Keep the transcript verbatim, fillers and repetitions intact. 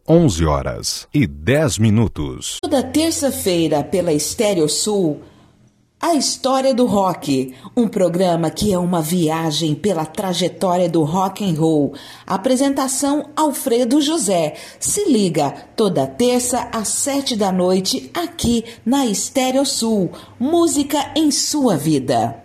onze horas e dez minutos. Toda terça-feira pela Estéreo Sul, A História do Rock, um programa que é uma viagem pela trajetória do rock and roll. Apresentação Alfredo José. Se liga, toda terça às sete da noite, aqui na Estéreo Sul. Música em sua vida.